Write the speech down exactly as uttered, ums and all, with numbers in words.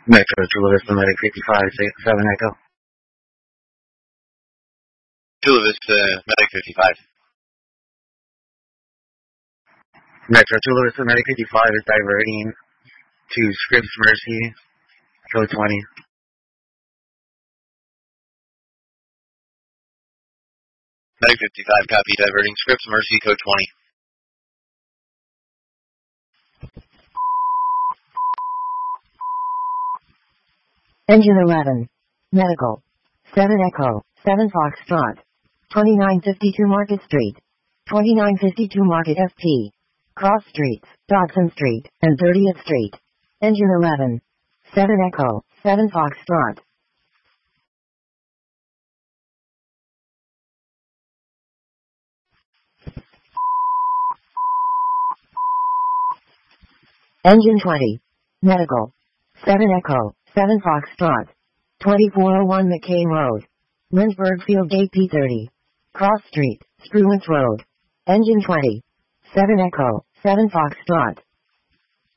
Metro Chula Vista Medic fifty-five, seven Echo. Chula Vista Medic fifty-five. Metro Chula Vista Medic fifty-five is diverting to Scripps Mercy, code twenty. Medic fifty-five, copy, diverting Scripps Mercy, code twenty. Engine eleven. Medical. seven Echo, seven Foxtrot. twenty-nine fifty-two Market Street. twenty-nine fifty-two Market F P. Cross Streets, Dodson Street, and thirtieth Street. Engine eleven. seven Echo, seven Foxtrot. Engine twenty. Medical. seven Echo, seven Foxtrot. twenty-four oh one McCain Road. Lynchburg Field Gate P thirty. Cross Street, Spruance Road. Engine twenty. seven Echo, seven Foxtrot.